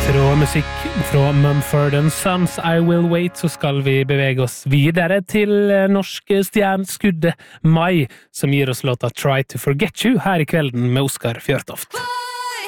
Fra musikk fra Mumford & Sons, I Will Wait, så skal vi bevege oss videre til norske stjerneskuddet Mai, som gir oss låta Try to Forget You her i kvelden med Oskar Fjørtoft.